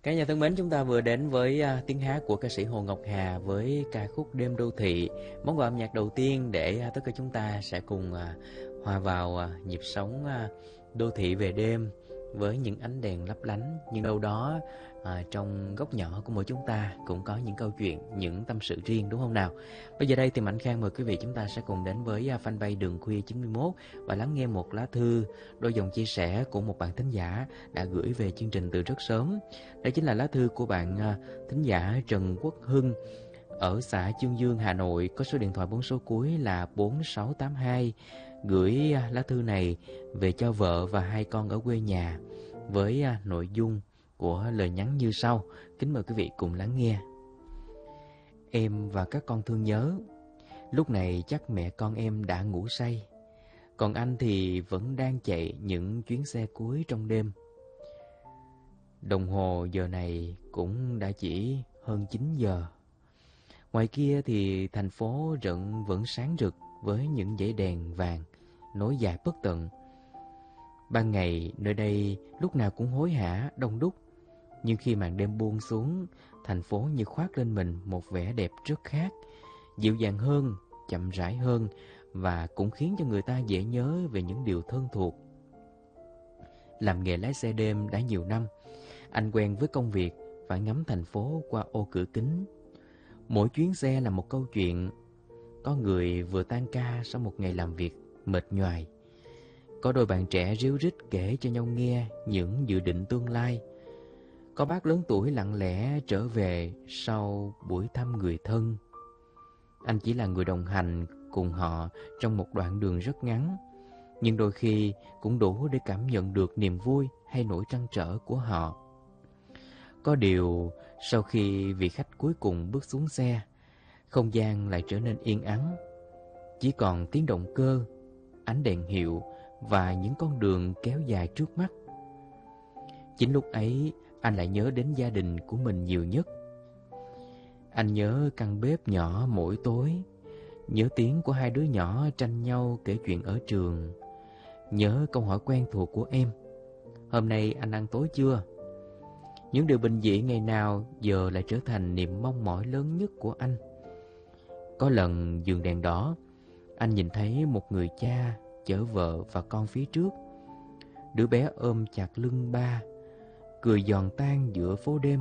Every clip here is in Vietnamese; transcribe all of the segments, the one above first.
Cả nhà thân mến, chúng ta vừa đến với tiếng hát của ca sĩ Hồ Ngọc Hà với ca khúc Đêm Đô Thị. Món quà âm nhạc đầu tiên để tất cả chúng ta sẽ cùng hòa vào nhịp sống đô thị về đêm với những ánh đèn lấp lánh. Nhưng đâu đó trong góc nhỏ của mỗi chúng ta cũng có những câu chuyện, những tâm sự riêng, đúng không nào? Bây giờ đây thì Mạnh Khang mời quý vị chúng ta sẽ cùng đến với fanpage Đường Khuya 91 và lắng nghe một lá thư, đôi dòng chia sẻ của một bạn thính giả đã gửi về chương trình từ rất sớm. Đây chính là lá thư của bạn thính giả Trần Quốc Hưng ở xã Chương Dương, Hà Nội, có số điện thoại 4 số cuối là 4682. Gửi lá thư này về cho vợ và hai con ở quê nhà với nội dung của lời nhắn như sau. Kính mời quý vị cùng lắng nghe. Em và các con thương nhớ. Lúc này chắc mẹ con em đã ngủ say, còn anh thì vẫn đang chạy những chuyến xe cuối trong đêm. Đồng hồ giờ này cũng đã chỉ hơn 9 giờ. Ngoài kia thì thành phố vẫn sáng rực với những dãy đèn vàng nối dài bất tận. Ban ngày nơi đây lúc nào cũng hối hả, đông đúc. Nhưng khi màn đêm buông xuống, thành phố như khoác lên mình một vẻ đẹp rất khác, dịu dàng hơn, chậm rãi hơn và cũng khiến cho người ta dễ nhớ về những điều thân thuộc. Làm nghề lái xe đêm đã nhiều năm, anh quen với công việc phải ngắm thành phố qua ô cửa kính. Mỗi chuyến xe là một câu chuyện. Có người vừa tan ca sau một ngày làm việc mệt nhoài. Có đôi bạn trẻ ríu rít kể cho nhau nghe những dự định tương lai. Có bác lớn tuổi lặng lẽ trở về sau buổi thăm người thân. Anh chỉ là người đồng hành cùng họ trong một đoạn đường rất ngắn, nhưng đôi khi cũng đủ để cảm nhận được niềm vui hay nỗi trăn trở của họ. Có điều, sau khi vị khách cuối cùng bước xuống xe, không gian lại trở nên yên ắng. Chỉ còn tiếng động cơ, ánh đèn hiệu và những con đường kéo dài trước mắt. Chính lúc ấy, anh lại nhớ đến gia đình của mình nhiều nhất. Anh nhớ căn bếp nhỏ mỗi tối, nhớ tiếng của hai đứa nhỏ tranh nhau kể chuyện ở trường, nhớ câu hỏi quen thuộc của em: hôm nay anh ăn tối chưa? Những điều bình dị ngày nào giờ lại trở thành niềm mong mỏi lớn nhất của anh. Có lần giường đèn đỏ, anh nhìn thấy một người cha chở vợ và con phía trước. Đứa bé ôm chặt lưng ba, cười giòn tan giữa phố đêm.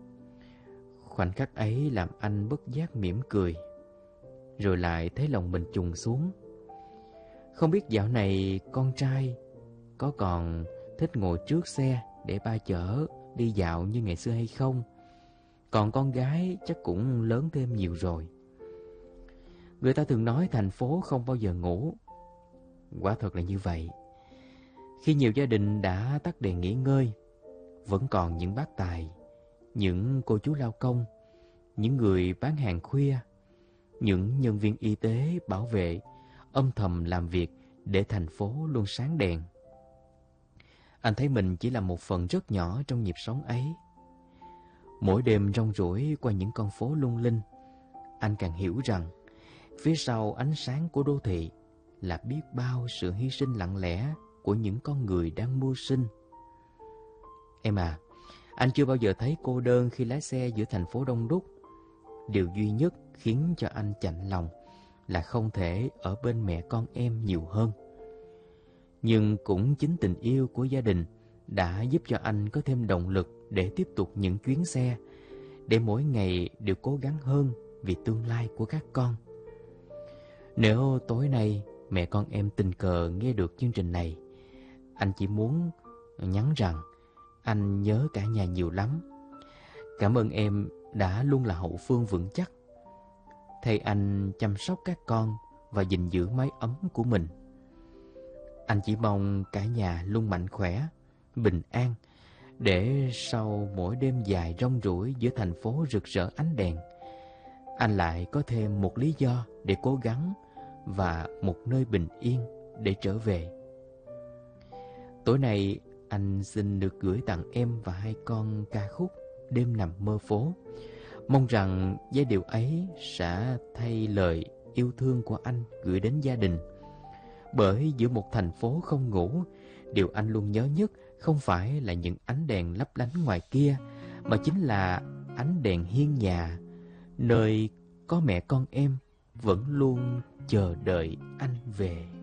Khoảnh khắc ấy làm anh bất giác mỉm cười, rồi lại thấy lòng mình trùng xuống. Không biết dạo này con trai có còn thích ngồi trước xe để ba chở đi dạo như ngày xưa hay không? Còn con gái chắc cũng lớn thêm nhiều rồi. Người ta thường nói thành phố không bao giờ ngủ. Quả thật là như vậy. Khi nhiều gia đình đã tắt đèn nghỉ ngơi, vẫn còn những bác tài, những cô chú lao công, những người bán hàng khuya, những nhân viên y tế, bảo vệ âm thầm làm việc để thành phố luôn sáng đèn. Anh thấy mình chỉ là một phần rất nhỏ trong nhịp sống ấy. Mỗi đêm rong ruổi qua những con phố lung linh, anh càng hiểu rằng phía sau ánh sáng của đô thị là biết bao sự hy sinh lặng lẽ của những con người đang mưu sinh. Em à, anh chưa bao giờ thấy cô đơn khi lái xe giữa thành phố đông đúc. Điều duy nhất khiến cho anh chạnh lòng là không thể ở bên mẹ con em nhiều hơn. Nhưng cũng chính tình yêu của gia đình đã giúp cho anh có thêm động lực để tiếp tục những chuyến xe, để mỗi ngày đều cố gắng hơn vì tương lai của các con. Nếu tối nay mẹ con em tình cờ nghe được chương trình này, anh chỉ muốn nhắn rằng anh nhớ cả nhà nhiều lắm. Cảm ơn em đã luôn là hậu phương vững chắc, thay anh chăm sóc các con và gìn giữ mái ấm của mình. Anh chỉ mong cả nhà luôn mạnh khỏe, bình an, để sau mỗi đêm dài rong ruổi giữa thành phố rực rỡ ánh đèn, anh lại có thêm một lý do để cố gắng và một nơi bình yên để trở về. Tối nay anh xin được gửi tặng em và hai con ca khúc Đêm Nằm Mơ Phố. Mong rằng giai điệu ấy sẽ thay lời yêu thương của anh gửi đến gia đình. Bởi giữa một thành phố không ngủ, điều anh luôn nhớ nhất không phải là những ánh đèn lấp lánh ngoài kia, mà chính là ánh đèn hiên nhà, nơi có mẹ con em vẫn luôn chờ đợi anh về.